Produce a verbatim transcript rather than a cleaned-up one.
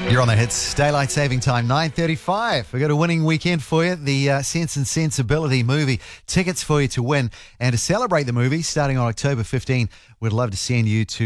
You're on the hits. Daylight saving time, nine thirty-five. We've got a winning weekend for you. The uh, Sense and Sensibility movie. Tickets for you to win. And to celebrate the movie, starting on October fifteenth, we'd love to send you to